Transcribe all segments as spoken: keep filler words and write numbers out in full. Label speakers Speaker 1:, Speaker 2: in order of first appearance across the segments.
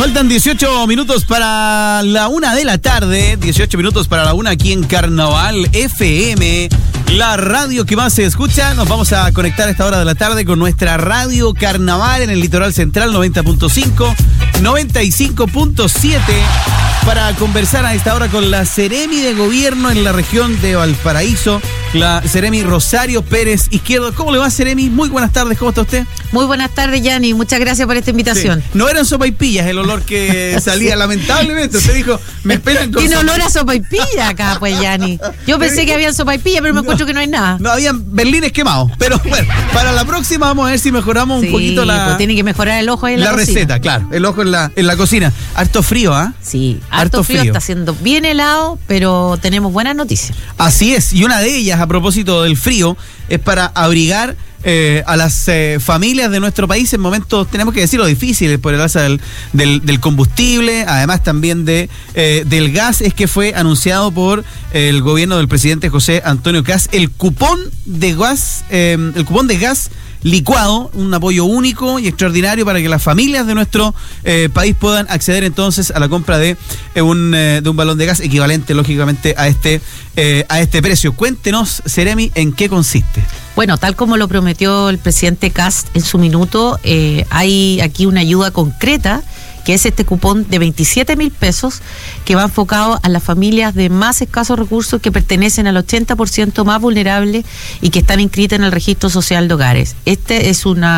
Speaker 1: Faltan dieciocho minutos para la una de la tarde, dieciocho minutos para la una aquí en Carnaval F M, la radio que más se escucha. Nos vamos a conectar a esta hora de la tarde con nuestra radio Carnaval en el litoral central, noventa punto cinco, noventa y cinco punto siete, para conversar a esta hora con la Seremi de Gobierno en la región de Valparaíso, la Seremi Rosario Pérez Izquierdo. ¿Cómo le va, Seremi? Muy buenas tardes, ¿cómo está usted?
Speaker 2: Muy buenas tardes, Yanni, muchas gracias por esta invitación.
Speaker 1: Sí. No eran sopaipillas el olor que salía, sí. Lamentablemente. Usted dijo, me esperan con
Speaker 2: Tiene olor a sopaipilla acá, pues, Yanni. Yo pensé que había sopaipilla, pero me no, encuentro que no hay nada.
Speaker 1: No, habían berlines quemados. Pero bueno, para la próxima vamos a ver si mejoramos
Speaker 2: sí,
Speaker 1: un poquito la...
Speaker 2: Pues tiene que mejorar el ojo ahí en la,
Speaker 1: la
Speaker 2: cocina.
Speaker 1: receta, claro, el ojo en la, en la cocina. Harto frío, ¿ah? ¿eh?
Speaker 2: Sí, harto, harto frío, frío, está haciendo bien helado, pero tenemos buenas noticias.
Speaker 1: Así es, y una de ellas, a propósito del frío, es para abrigar Eh, a las eh, familias de nuestro país en momentos, tenemos que decirlo, difíciles por el alza del, del, del combustible, además también de eh, del gas. Es que fue anunciado por eh, el gobierno del presidente José Antonio Kast el cupón de gas, eh, el cupón de gas licuado, un apoyo único y extraordinario para que las familias de nuestro eh, país puedan acceder entonces a la compra de eh, un eh, de un balón de gas equivalente, lógicamente, a este eh, a este precio. Cuéntenos, Seremi, ¿en qué consiste?
Speaker 2: Bueno, tal como lo prometió el presidente Kast en su minuto, eh, hay aquí una ayuda concreta, que es este cupón de veintisiete mil pesos, que va enfocado a las familias de más escasos recursos que pertenecen al ochenta por ciento más vulnerable y que están inscritas en el registro social de hogares. Este es un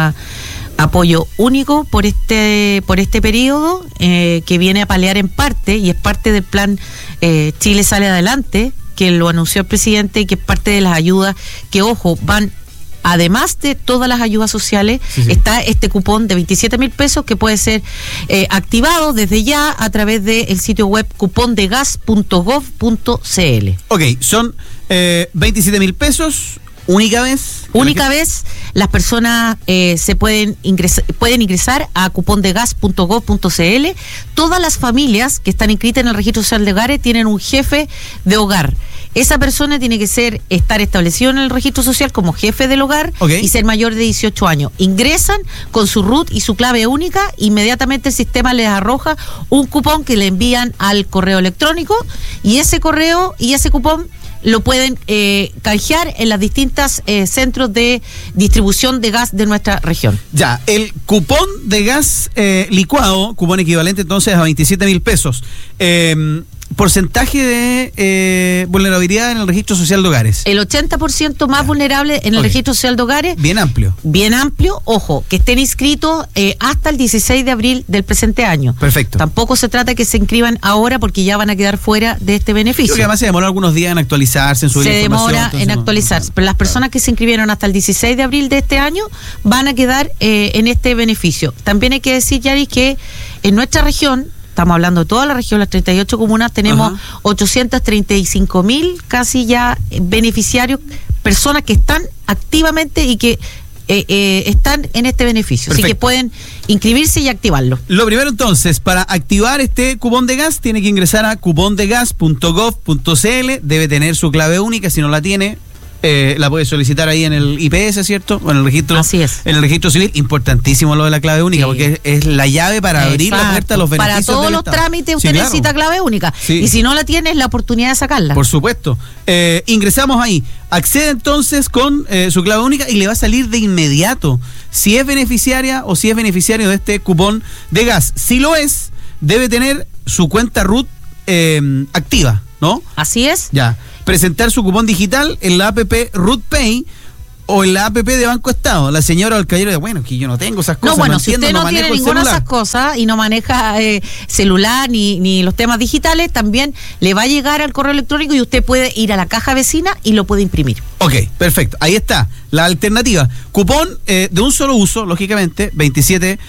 Speaker 2: apoyo único por este por este periodo, eh, que viene a paliar en parte, y es parte del plan eh, Chile Sale Adelante, que lo anunció el presidente, y que es parte de las ayudas que, ojo, van, además de todas las ayudas sociales, sí, sí. Está este cupón de veintisiete mil pesos que puede ser eh, activado desde ya a través del sitio web cupón de gas punto gov punto c l.
Speaker 1: Ok, son eh, veintisiete mil pesos. ¿Única vez?
Speaker 2: Única vez, las personas eh, se pueden ingresar, pueden ingresar a cupón de gas punto gov punto c l. Todas las familias que están inscritas en el registro social de hogares tienen un jefe de hogar. Esa persona tiene que ser estar establecido en el registro social como jefe del hogar, okay, y ser mayor de dieciocho años. Ingresan con su R U T y su clave única, inmediatamente el sistema les arroja un cupón que le envían al correo electrónico, y ese correo y ese cupón lo pueden eh, canjear en las distintas eh, centros de distribución de gas de nuestra región.
Speaker 1: Ya, el cupón de gas eh, licuado, cupón equivalente entonces a veintisiete mil pesos. Eh, porcentaje de eh, vulnerabilidad en el registro social de hogares.
Speaker 2: El ochenta por ciento más ya. vulnerable en el okay. registro social de hogares.
Speaker 1: Bien amplio.
Speaker 2: Bien amplio, ojo, que estén inscritos eh, hasta el dieciséis de abril del presente año.
Speaker 1: Perfecto.
Speaker 2: Tampoco se trata de que se inscriban ahora, porque ya van a quedar fuera de este beneficio.
Speaker 1: Creo que además se demora algunos días en actualizarse, en subir
Speaker 2: Se demora en
Speaker 1: no,
Speaker 2: actualizarse,
Speaker 1: no, no,
Speaker 2: pero las personas que se inscribieron hasta el dieciséis de abril de este año van a quedar eh, en este beneficio. También hay que decir, Yari, que en nuestra región, estamos hablando de toda la región, las treinta y ocho comunas, tenemos Ajá. ochocientos treinta y cinco mil casi ya beneficiarios, personas que están activamente y que eh, eh, están en este beneficio. Perfecto. Así que pueden inscribirse y activarlo.
Speaker 1: Lo primero entonces, para activar este cupón de gas, tiene que ingresar a cupón de gas punto gov punto c l, debe tener su clave única, si no la tiene, Eh, la puede solicitar ahí en el I P S, ¿cierto? O en el registro.
Speaker 2: Así es.
Speaker 1: En el registro civil. Importantísimo lo de la clave única, sí, porque es, es la llave para Exacto. abrir la puerta a los beneficios.
Speaker 2: Para todos
Speaker 1: del
Speaker 2: los
Speaker 1: Estado.
Speaker 2: trámites usted
Speaker 1: sí, claro.
Speaker 2: necesita clave única. Sí. Y si no la tiene, es la oportunidad de sacarla.
Speaker 1: Por supuesto. Eh, ingresamos ahí. Accede entonces con eh, su clave única y le va a salir de inmediato si es beneficiaria o si es beneficiario de este cupón de gas. Si lo es, debe tener su cuenta R U T eh, activa, ¿no?
Speaker 2: Así es.
Speaker 1: Ya. Presentar su cupón digital en la app R U T Pay o en la app de Banco Estado. La señora o el caballero dice, bueno, que yo no tengo esas cosas.
Speaker 2: No, bueno,
Speaker 1: no
Speaker 2: si
Speaker 1: entiendo,
Speaker 2: usted no,
Speaker 1: no
Speaker 2: tiene ninguna de esas cosas y no maneja eh, celular ni, ni los temas digitales, también le va a llegar al correo electrónico y usted puede ir a la caja vecina y lo puede imprimir.
Speaker 1: Ok, perfecto. Ahí está la alternativa. Cupón eh, de un solo uso, lógicamente, veintisiete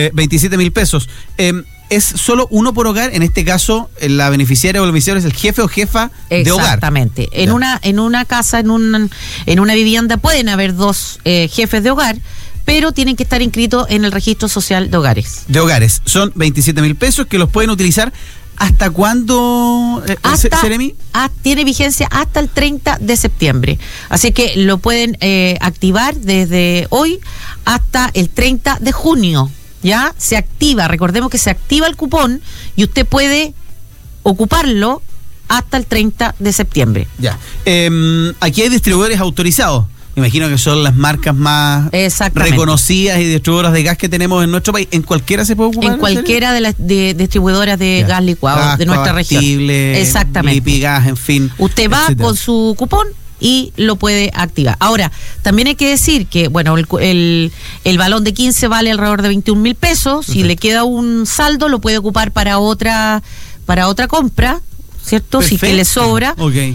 Speaker 1: mil pesos. Eh, es solo uno por hogar, en este caso la beneficiaria o el beneficiario es el jefe o jefa de hogar.
Speaker 2: Exactamente. En
Speaker 1: ya.
Speaker 2: una en una casa, en un en una vivienda pueden haber dos eh, jefes de hogar, pero tienen que estar inscritos en el registro social de hogares.
Speaker 1: De hogares. Son veintisiete mil pesos que los pueden utilizar. ¿Hasta cuándo, eh,
Speaker 2: hasta,
Speaker 1: Seremi?
Speaker 2: A, tiene vigencia hasta el treinta de septiembre. Así que lo pueden eh, activar desde hoy hasta el treinta de junio. ya se activa, recordemos que se activa el cupón y usted puede ocuparlo hasta el treinta de septiembre.
Speaker 1: Ya. Eh, aquí hay distribuidores autorizados. Me imagino que son las marcas más reconocidas y distribuidoras de gas que tenemos en nuestro país. ¿En cualquiera se puede ocupar?
Speaker 2: En cualquiera de las de distribuidoras de ya. gas licuado gas, de nuestra región. Exactamente.
Speaker 1: Lipigas, en fin.
Speaker 2: Usted va etcétera. Con su cupón y lo puede activar. Ahora, también hay que decir que, bueno, el, el, el balón de quince vale alrededor de veintiún mil pesos. Si Perfecto. Le queda un saldo, lo puede ocupar para otra, para otra compra, ¿cierto? Perfecto. Si que le sobra.
Speaker 1: Okay.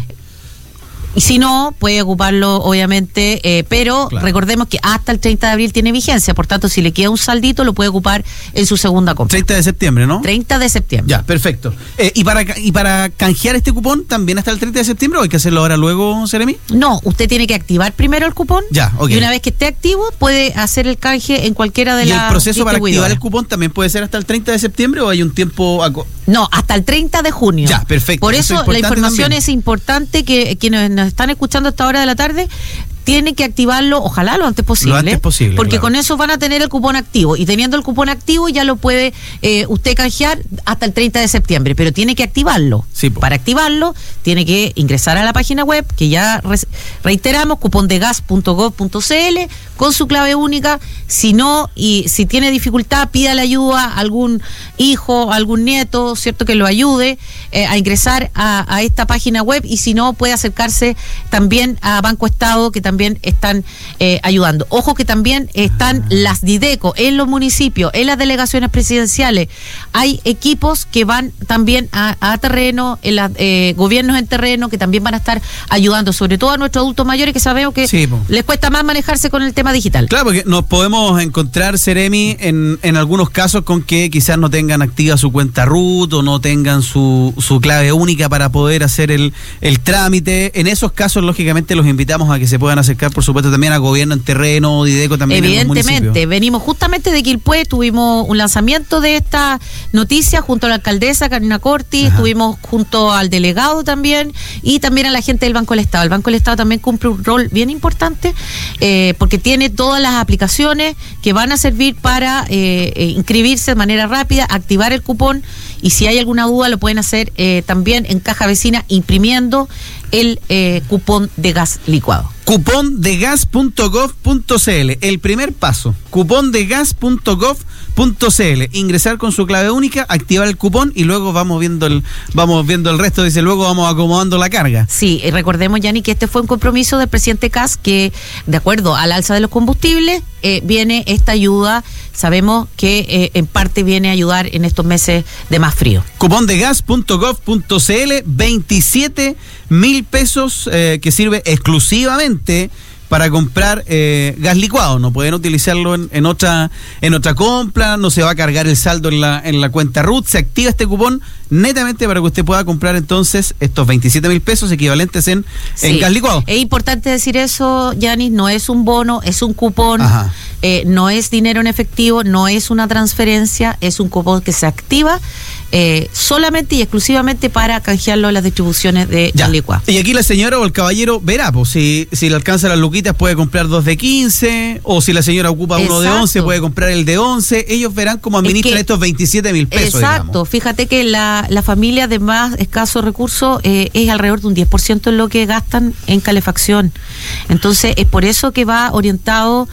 Speaker 2: Y si no, puede ocuparlo, obviamente, eh, pero claro. recordemos que hasta el treinta de abril tiene vigencia, por tanto, si le queda un saldito, lo puede ocupar en su segunda compra.
Speaker 1: treinta de septiembre, ¿no?
Speaker 2: treinta de septiembre.
Speaker 1: Ya, perfecto. Eh, ¿y, para, ¿Y para canjear este cupón también hasta el treinta de septiembre o hay que hacerlo ahora luego, Seremi?
Speaker 2: No, usted tiene que activar primero el cupón.
Speaker 1: Ya, ok.
Speaker 2: Y una vez que esté activo, puede hacer el canje en cualquiera de las.
Speaker 1: ¿Y el proceso para activar el cupón también puede ser hasta el treinta de septiembre o hay un tiempo...? Aco-
Speaker 2: no, hasta el treinta de junio.
Speaker 1: Ya, perfecto.
Speaker 2: Por eso, eso la información
Speaker 1: también.
Speaker 2: Es importante que quienes nos están escuchando hasta hora de la tarde tiene que activarlo, ojalá lo antes posible.
Speaker 1: Lo antes posible.
Speaker 2: Porque
Speaker 1: claro.
Speaker 2: con eso van a tener el cupón activo. Y teniendo el cupón activo ya lo puede eh, usted canjear hasta el treinta de septiembre. Pero tiene que activarlo.
Speaker 1: Sí, po.
Speaker 2: Para activarlo, tiene que ingresar a la página web, que ya re- reiteramos, cupondegas punto gov punto cl, con su clave única. Si no, y si tiene dificultad, pida la ayuda a algún hijo, a algún nieto, ¿cierto? Que lo ayude eh, a ingresar a, a esta página web. Y si no, puede acercarse también a Banco Estado, que también también están eh, ayudando. Ojo que también están las Dideco en los municipios, en las delegaciones presidenciales. Hay equipos que van también a, a terreno, en los eh, gobiernos en terreno, que también van a estar ayudando, sobre todo a nuestros adultos mayores que sabemos que sí, les cuesta más manejarse con el tema digital.
Speaker 1: Claro, porque nos podemos encontrar, Seremi, en, en algunos casos con que quizás no tengan activa su cuenta root o no tengan su, su clave única para poder hacer el, el trámite. En esos casos, lógicamente, los invitamos a que se puedan acercar, por supuesto, también a gobierno en terreno, Dideco también.
Speaker 2: Evidentemente, venimos justamente de Quilpué, tuvimos un lanzamiento de esta noticia junto a la alcaldesa Karina Corti, Ajá. estuvimos junto al delegado también y también a la gente del Banco del Estado. El Banco del Estado también cumple un rol bien importante eh, porque tiene todas las aplicaciones que van a servir para eh, eh, inscribirse de manera rápida, activar el cupón y si hay alguna duda lo pueden hacer eh, también en caja vecina imprimiendo el eh, cupón de gas licuado.
Speaker 1: cupondegas punto gov punto cl, el primer paso, cupondegas punto gov punto cl, ingresar con su clave única, activar el cupón y luego vamos viendo el vamos viendo el resto, dice, luego vamos acomodando la carga.
Speaker 2: Sí, y recordemos, Yanni, que este fue un compromiso del presidente Kast que, de acuerdo al alza de los combustibles, eh, viene esta ayuda, sabemos que eh, en parte viene a ayudar en estos meses de más frío.
Speaker 1: cupondegas punto gov punto cl, veintisiete mil pesos eh, que sirve exclusivamente para comprar eh, gas licuado. No pueden utilizarlo en, en otra en otra compra, no se va a cargar el saldo en la en la cuenta root, se activa este cupón netamente para que usted pueda comprar entonces estos veintisiete mil pesos equivalentes en, sí. en gas licuado.
Speaker 2: Es importante decir eso, Yanis, no es un bono, es un cupón, eh, no es dinero en efectivo, no es una transferencia, es un cupón que se activa Eh, solamente y exclusivamente para canjearlo en las distribuciones de gas licuado.
Speaker 1: Y aquí la señora o el caballero verá, pues, si, si le alcanza las luquitas puede comprar dos de quince, o si la señora ocupa Exacto. uno de once puede comprar el de once, ellos verán cómo administran es que, estos veintisiete mil pesos.
Speaker 2: Exacto,
Speaker 1: digamos.
Speaker 2: Fíjate que la, la familia de más escasos recursos eh, es alrededor de un diez por ciento en lo que gastan en calefacción. Entonces es por eso que va orientado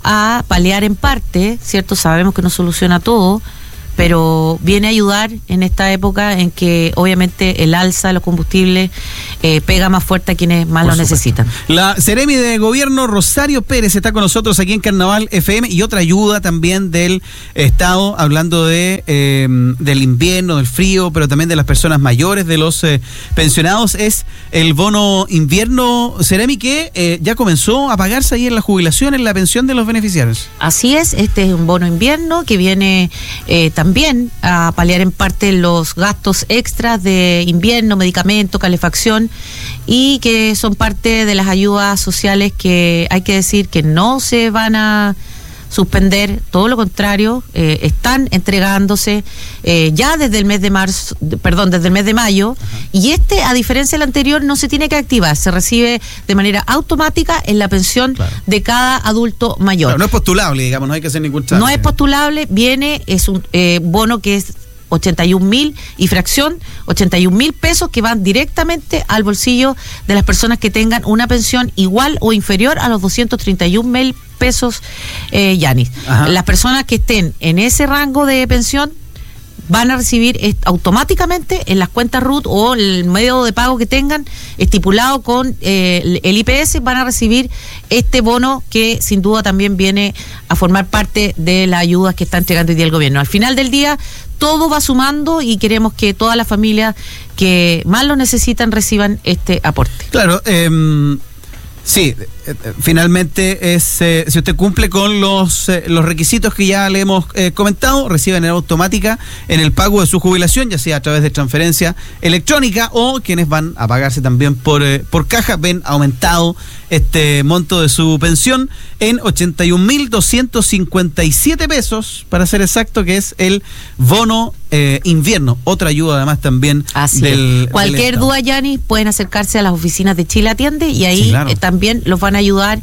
Speaker 2: a paliar en parte, ¿cierto? Sabemos que no soluciona todo, pero viene a ayudar en esta época en que obviamente el alza de los combustibles eh, pega más fuerte a quienes más Por lo supuesto. necesitan.
Speaker 1: La Seremi de Gobierno Rosario Pérez está con nosotros aquí en Carnaval F M y otra ayuda también del Estado, hablando de eh, del invierno, del frío, pero también de las personas mayores, de los eh, pensionados, es el bono invierno, Seremi, que eh, ya comenzó a pagarse ahí en la jubilación, en la pensión de los beneficiarios.
Speaker 2: Así es, este es un bono invierno que viene eh, también a paliar en parte los gastos extras de invierno, medicamentos, calefacción, y que son parte de las ayudas sociales que hay que decir que no se van a suspender, todo lo contrario, eh, están entregándose eh, ya desde el mes de marzo, de, perdón, desde el mes de mayo, ajá, y este, a diferencia del anterior, no se tiene que activar, se recibe de manera automática en la pensión, claro, de cada adulto mayor.
Speaker 1: Claro, no es postulable, digamos, no hay que hacer ningún trámite.
Speaker 2: No es postulable, viene, es un eh, bono que es ochenta y un mil y fracción, ochenta y un mil pesos que van directamente al bolsillo de las personas que tengan una pensión igual o inferior a los doscientos treinta y un mil pesos, eh, Yanis. Las personas que estén en ese rango de pensión van a recibir eh, automáticamente en las cuentas R U T o el medio de pago que tengan estipulado con eh, el I P S, van a recibir este bono que sin duda también viene a formar parte de las ayudas que está entregando hoy día el gobierno. Al final del día todo va sumando y queremos que todas las familias que más lo necesitan reciban este aporte.
Speaker 1: Claro, eh, sí, eh, finalmente es eh, si usted cumple con los eh, los requisitos que ya le hemos eh, comentado, recibe de manera automática en el pago de su jubilación, ya sea a través de transferencia electrónica o quienes van a pagarse también por eh, por caja, ven aumentado este monto de su pensión en ochenta y un mil doscientos cincuenta y siete pesos, para ser exacto, que es el bono eh, invierno, otra ayuda además también.
Speaker 2: Así del, cualquier del duda, Yanis, pueden acercarse a las oficinas de Chile Atiende y ahí sí, claro, eh, también los van a ayudar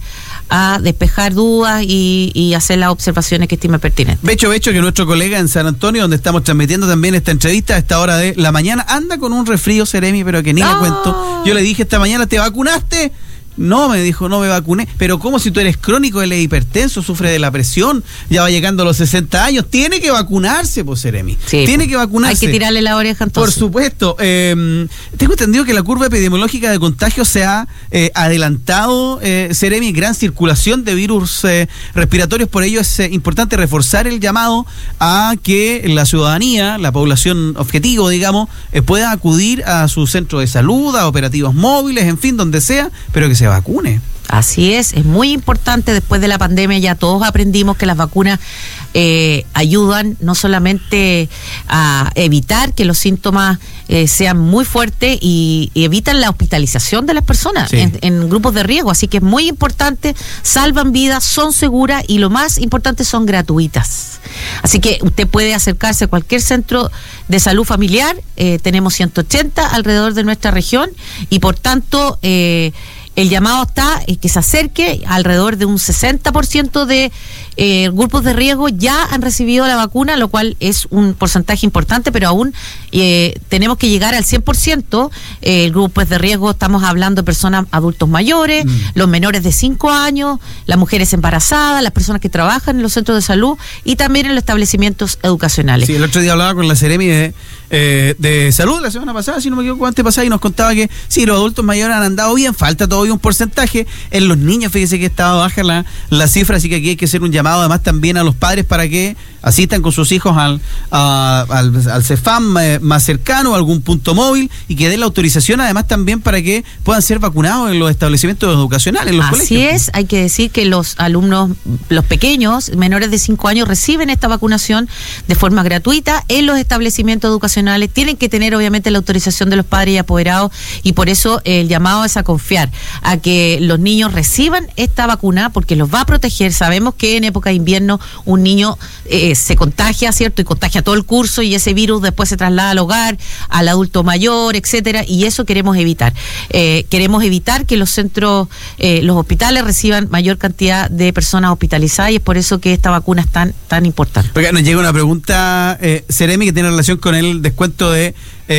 Speaker 2: a despejar dudas y, y hacer las observaciones que estime pertinentes. Becho,
Speaker 1: Becho, que nuestro colega en San Antonio, donde estamos transmitiendo también esta entrevista a esta hora de la mañana, anda con un resfrío, Seremi, pero que ni ¡oh! Le cuento. Yo le dije esta mañana, ¿te vacunaste? No, me dijo, no me vacuné. Pero ¿cómo si tú eres crónico, él es hipertenso, sufre de la presión, ya va llegando a los sesenta años? Tiene que vacunarse, pues, Seremi. Sí, Tiene que vacunarse.
Speaker 2: Hay que tirarle la oreja entonces.
Speaker 1: Por supuesto. Eh, tengo entendido que la curva epidemiológica de contagio se ha eh, adelantado, eh, Seremi, gran circulación de virus eh, respiratorios. Por ello es eh, importante reforzar el llamado a que la ciudadanía, la población objetivo, digamos, eh, pueda acudir a su centro de salud, a operativos móviles, en fin, donde sea, pero que se vacune.
Speaker 2: Así es, es muy importante. Después de la pandemia ya todos aprendimos que las vacunas eh, ayudan no solamente a evitar que los síntomas eh, sean muy fuertes y, y evitan la hospitalización de las personas, sí, en, en grupos de riesgo, así que es muy importante, salvan vidas, son seguras y lo más importante, son gratuitas. Así que usted puede acercarse a cualquier centro de salud familiar, eh, tenemos ciento ochenta alrededor de nuestra región y por tanto eh, el llamado está es que se acerque. Alrededor de un sesenta por ciento de eh, grupos de riesgo ya han recibido la vacuna, lo cual es un porcentaje importante, pero aún eh, tenemos que llegar al cien por ciento. Eh, el grupo de riesgo, estamos hablando de personas adultos mayores, mm. los menores de cinco años, las mujeres embarazadas, las personas que trabajan en los centros de salud y también en los establecimientos educacionales.
Speaker 1: Sí, el otro día hablaba con la Seremi de, eh, de salud la semana pasada, si no me equivoco, antepasada, y nos contaba que sí, los adultos mayores han andado bien, falta todavía un porcentaje. En los niños, fíjese que estaba baja la, la cifra, así que aquí hay que hacer un llamado además también a los padres para que asistan con sus hijos al, a, al, al CEFAM eh, más cercano, a algún punto móvil, y que den la autorización además también para que puedan ser vacunados en los establecimientos educacionales, en los
Speaker 2: Así
Speaker 1: colegios.
Speaker 2: Así es, hay que decir que los alumnos, los pequeños, menores de cinco años, reciben esta vacunación de forma gratuita en los establecimientos educacionales. Tienen que tener obviamente la autorización de los padres y apoderados, y por eso el llamado es a confiar, a que los niños reciban esta vacuna porque los va a proteger. Sabemos que en época de invierno un niño eh, se contagia, ¿cierto? Y contagia todo el curso y ese virus después se traslada al hogar, al adulto mayor, etcétera, y eso queremos evitar. Eh, queremos evitar que los centros, eh, los hospitales reciban mayor cantidad de personas hospitalizadas, y es por eso que esta vacuna es tan, tan importante.
Speaker 1: Porque nos llega una pregunta, eh, Seremi, que tiene relación con el descuento de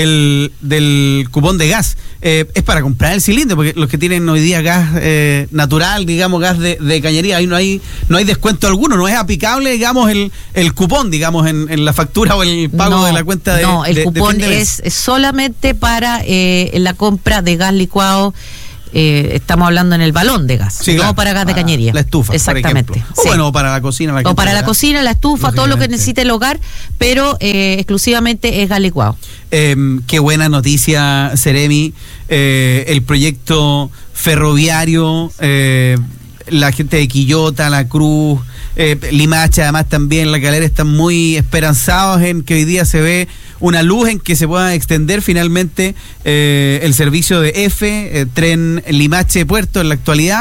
Speaker 1: el del cupón de gas. Eh, es para comprar el cilindro, porque los que tienen hoy día gas eh, natural, digamos, gas de, de cañería, ahí no hay no hay descuento alguno, no es aplicable, digamos, el, el cupón, digamos, en, en la factura o el pago
Speaker 2: no,
Speaker 1: de la cuenta de
Speaker 2: No, el
Speaker 1: de,
Speaker 2: cupón
Speaker 1: de de
Speaker 2: es, es solamente para eh, la compra de gas licuado. Eh, estamos hablando en el balón de gas, sí, no claro, para gas de cañería.
Speaker 1: La estufa,
Speaker 2: exactamente.
Speaker 1: O sí. bueno, para la cocina.
Speaker 2: Para o para la cocina, la estufa, todo lo que necesite el hogar, pero eh, exclusivamente es gas licuado.
Speaker 1: Eh, qué buena noticia, Seremi. Eh, el proyecto ferroviario, eh, la gente de Quillota, La Cruz, eh, Limache, además también La Calera, están muy esperanzados en que hoy día se ve una luz en que se pueda extender finalmente eh, el servicio de F, eh, tren Limache Puerto en la actualidad,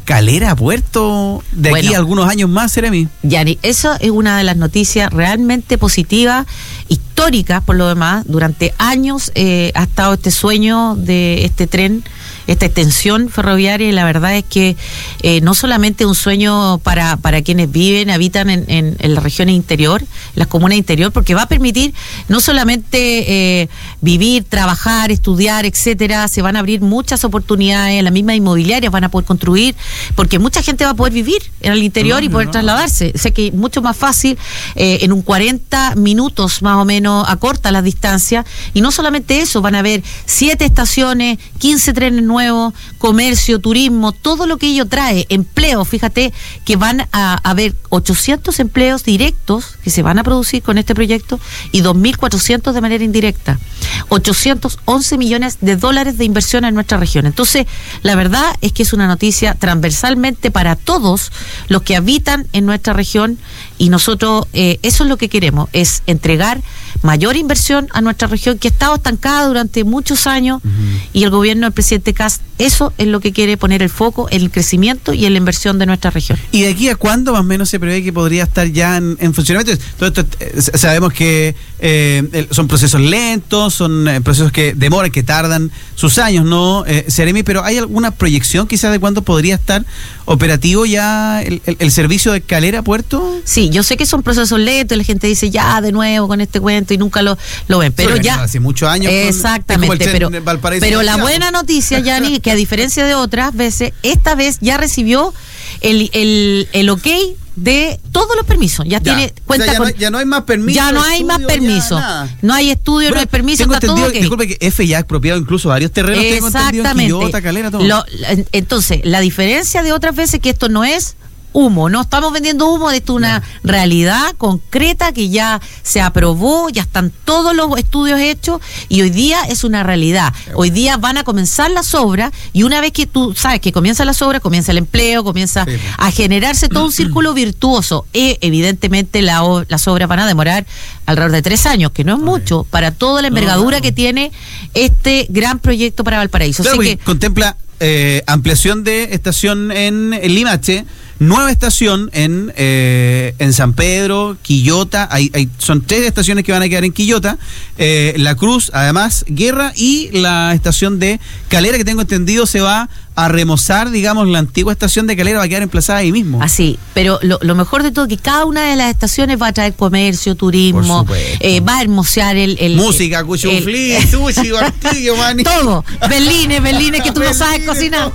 Speaker 1: Calera a Puerto de bueno, aquí a algunos años más, Seremi.
Speaker 2: Yani, eso es una de las noticias realmente positivas, históricas por lo demás. Durante años eh, ha estado este sueño de este tren, esta extensión ferroviaria, y la verdad es que eh, no solamente un sueño para, para quienes viven, habitan en, en, en las regiones interior, las comunas interior, porque va a permitir no solamente eh, vivir, trabajar, estudiar, etcétera, se van a abrir muchas oportunidades, las mismas inmobiliarias van a poder construir, porque mucha gente va a poder vivir en el interior no, y poder no, trasladarse. Sé que es mucho más fácil, eh, en un cuarenta minutos más o menos, acorta las distancias, y no solamente eso, van a haber siete estaciones, quince trenes nuevos, nuevo, comercio, turismo, todo lo que ello trae, empleo, fíjate que van a haber ochocientos empleos directos que se van a producir con este proyecto y dos mil cuatrocientos de manera indirecta, ochocientos once millones de dólares de inversión en nuestra región. Entonces, la verdad es que es una noticia transversalmente para todos los que habitan en nuestra región, y nosotros eh, eso es lo que queremos, es entregar mayor inversión a nuestra región, que ha estado estancada durante muchos años, uh-huh. y el gobierno del presidente Kast, eso es lo que quiere, poner el foco en el crecimiento y en la inversión de nuestra región.
Speaker 1: ¿Y de aquí a cuándo más o menos se prevé que podría estar ya en, en funcionamiento? Todo esto, eh, sabemos que eh, son procesos lentos, son eh, procesos que demoran, que tardan sus años, ¿no, eh, Seremi? Pero ¿hay alguna proyección quizás de cuándo podría estar operativo ya el, el, el servicio de Calera a Puerto?
Speaker 2: Sí, yo sé que son procesos lentos y la gente dice ya de nuevo con este cuento y nunca lo, lo ven, pero ya
Speaker 1: hace muchos años.
Speaker 2: Exactamente, con, pero, pero la buena noticia, Yanni, que a diferencia de otras veces, esta vez ya recibió el, el, el ok de todos los permisos. Ya, ya. tiene cuenta
Speaker 1: o sea, ya,
Speaker 2: con,
Speaker 1: no, ya no hay más permisos.
Speaker 2: Ya no hay
Speaker 1: estudio,
Speaker 2: más permisos. No hay estudio, bueno, no hay permiso.
Speaker 1: Tengo
Speaker 2: está
Speaker 1: entendido,
Speaker 2: todo okay.
Speaker 1: Disculpe, que F ya ha expropiado incluso varios terrenos.
Speaker 2: Exactamente.
Speaker 1: Tengo entendido, Quillota, Calera, todo.
Speaker 2: Lo, entonces, la diferencia de otras veces es que esto no es humo, no estamos vendiendo humo, esto es una no. realidad concreta que ya se aprobó, ya están todos los estudios hechos y hoy día es una realidad. Hoy día van a comenzar las obras y una vez que tú sabes que comienzan las obras, comienza el empleo, comienza sí. a generarse todo un círculo virtuoso. E, evidentemente la, las obras van a demorar alrededor de tres años, que no es mucho para toda la envergadura no, no. que tiene este gran proyecto para Valparaíso.
Speaker 1: Claro,
Speaker 2: Así que
Speaker 1: contempla eh, ampliación de estación en, en Limache, nueva estación en eh, en San Pedro, Quillota, hay, hay, son tres estaciones que van a quedar en Quillota, eh, La Cruz, además Guerra, y la estación de Calera, que tengo entendido se va a remozar, digamos, la antigua estación de Calera va a quedar emplazada ahí mismo.
Speaker 2: Así, pero lo, lo mejor de todo es que cada una de las estaciones va a traer comercio, turismo, eh, va a hermosear el... el
Speaker 1: música, cuchuflí, sushi, barquillo, mani.
Speaker 2: Todo, berlines, berlines que tú no sabes cocinar.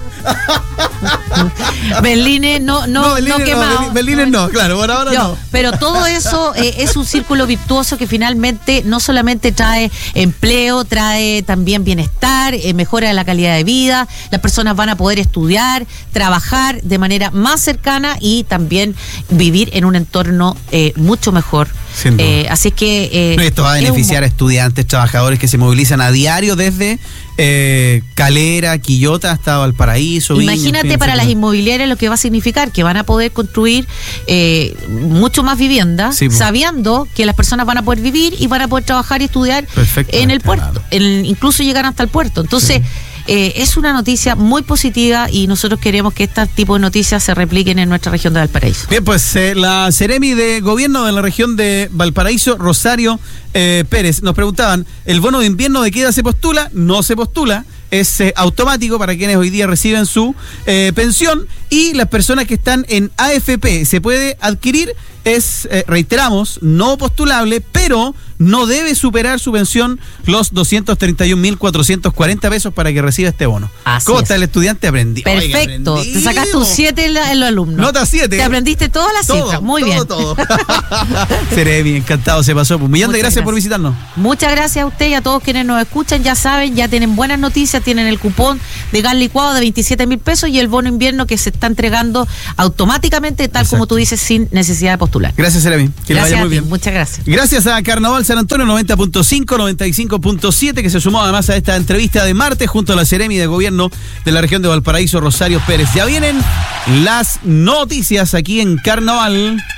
Speaker 2: Berlines no, no, no, Berlines no quemado.
Speaker 1: No, Berlines no, claro, por ahora no. no.
Speaker 2: Pero todo eso eh, es un círculo virtuoso que finalmente no solamente trae empleo, trae también bienestar, eh, mejora la calidad de vida, las personas van a poder estudiar, trabajar de manera más cercana y también vivir en un entorno eh, mucho mejor. Eh, así que eh,
Speaker 1: no, esto va a beneficiar un... a estudiantes, trabajadores que se movilizan a diario desde eh, Calera, Quillota hasta Valparaíso.
Speaker 2: Imagínate Viña, para las inmobiliarias lo que va a significar, que van a poder construir eh, mucho más vivienda, sí, sabiendo que las personas van a poder vivir y van a poder trabajar y estudiar en el puerto, en, incluso llegar hasta el puerto. Entonces, sí. Eh, es una noticia muy positiva y nosotros queremos que este tipo de noticias se repliquen en nuestra región de Valparaíso.
Speaker 1: Bien, pues eh, la Seremi de Gobierno de la región de Valparaíso, Rosario eh, Pérez, nos preguntaban, ¿el bono de invierno de qué edad se postula? No se postula. Es eh, automático para quienes hoy día reciben su eh, pensión, y las personas que están en A F P se puede adquirir, es, eh, reiteramos, no postulable, pero no debe superar su pensión los doscientos treinta y un mil cuatrocientos cuarenta pesos para que reciba este bono.
Speaker 2: Así
Speaker 1: ¿Cómo
Speaker 2: es.
Speaker 1: está el estudiante? Aprendí.
Speaker 2: Perfecto, Oiga, te sacaste un siete en, en los alumnos.
Speaker 1: Nota siete.
Speaker 2: Te aprendiste todas las
Speaker 1: todo,
Speaker 2: cifras, muy
Speaker 1: todo,
Speaker 2: bien.
Speaker 1: Todo, todo. Seré bien, encantado, se pasó. Un millón de gracias, gracias por visitarnos.
Speaker 2: Muchas gracias a usted y a todos quienes nos escuchan, ya saben, ya tienen buenas noticias, tienen el cupón de gas licuado de veintisiete mil pesos y el bono invierno que se está entregando automáticamente, tal Exacto. como tú dices, sin necesidad de postular.
Speaker 1: Gracias, Seremi. Que le vaya muy bien.
Speaker 2: Muchas gracias.
Speaker 1: Gracias a Carnaval San Antonio noventa punto cinco, noventa y cinco punto siete, que se sumó además a esta entrevista de martes junto a la Seremi de Gobierno de la región de Valparaíso, Rosario Pérez. Ya vienen las noticias aquí en Carnaval.